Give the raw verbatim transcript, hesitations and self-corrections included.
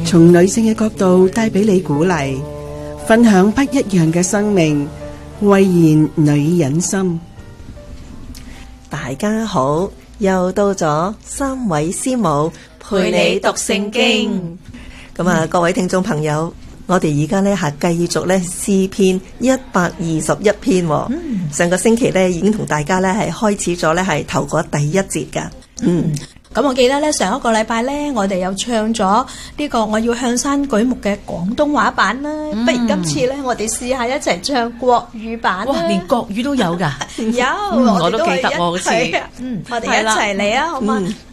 從女性嘅角度帶俾你鼓勵，分享不一樣嘅生命，蔚然女人心。 大家好，又到咗三位師母陪你讀聖經。咁啊，各位聽眾朋友，我哋而家咧係繼續咧詩篇一百二十一篇。嗯、上個星期咧已經同大家咧係開始咗咧係頭嗰第一節噶。嗯。 咁我記得咧，上一個禮拜咧，我哋又唱咗呢個我要向山舉目嘅廣東話版啦。嗯、不如今次咧，我哋試下一齊唱國語版啦。 哇，連國語都有噶？ 有， 嗯、我都記得喎，好似。 嗯，我哋一齊嚟啊，好嘛？